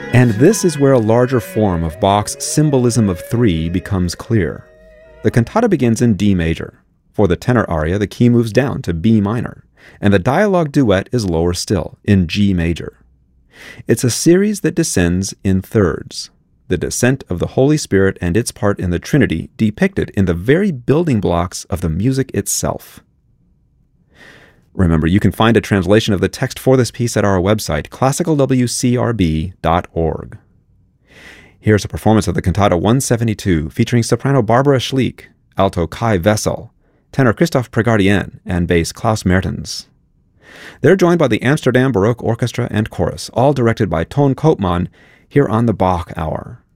And this is where a larger form of Bach's symbolism of three becomes clear. The cantata begins in D major. For the tenor aria, the key moves down to B minor, and the dialogue duet is lower still, in G major. It's a series that descends in thirds, the descent of the Holy Spirit and its part in the Trinity depicted in the very building blocks of the music itself. Remember, you can find a translation of the text for this piece at our website, classicalwcrb.org. Here's a performance of the Cantata 172 featuring soprano Barbara Schliek, alto Kai Wessel, tenor Christoph Pregardien, and bass Klaus Mertens. They're joined by the Amsterdam Baroque Orchestra and Chorus, all directed by Ton Koopman, here on the Bach Hour.